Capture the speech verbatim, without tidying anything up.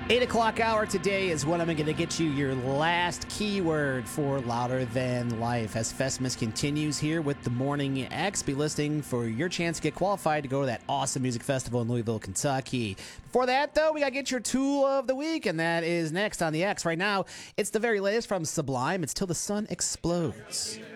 eight o'clock hour today is when I'm going to get you your last keyword for Louder Than Life. As Festmas continues here with the Morning X, be listening for your chance to get qualified to go to that awesome music festival in Louisville, Kentucky. Before that, though, we got to get your tool of the week, and that is next on the X. Right now, it's the very latest from Sublime. It's Till the Sun Explodes.